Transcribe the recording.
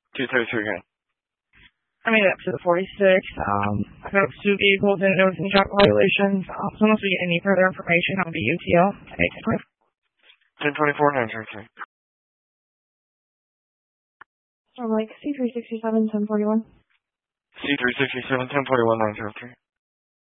232 again. I made it up to the 46. I got up to 2 vehicles, didn't notice any traffic violations. So unless we get any further information on the UTL, 1024, 933. So like C367, 1041. C367, 1041, 933.